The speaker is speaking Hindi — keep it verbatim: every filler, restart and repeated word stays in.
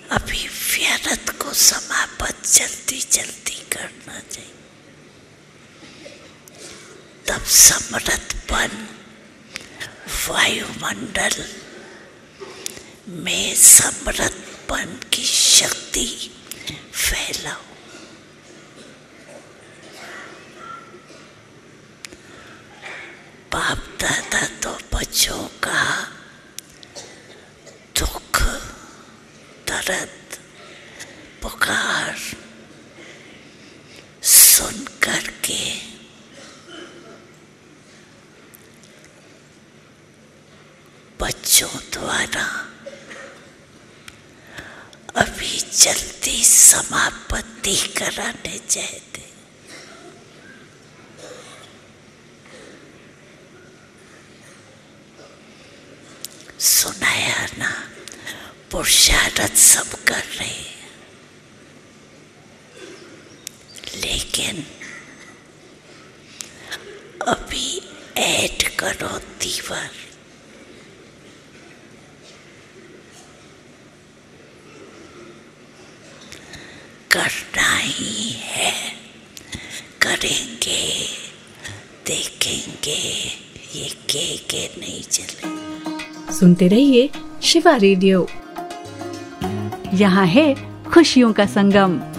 अभी व्यर्थ को समाप्त जल्दी जल्दी करना चाहिए, तब समृद्धपन वायुमंडल में समृद्धपन की शक्ति फैलाओ। बाप दादा तो बच्चों का दुख, दर्द, पुकार सुन करके बच्चों द्वारा अभी जल्दी समापत्ति कराने चाहते। सुनाया ना, पुरुषार्थ सब कर रहे हैं, लेकिन अभी ऐड करो दीवार। करना ही है, करेंगे, देखेंगे, ये के के नहीं चले। सुनते रहिए शिवा रेडियो, यहाँ है खुशियों का संगम।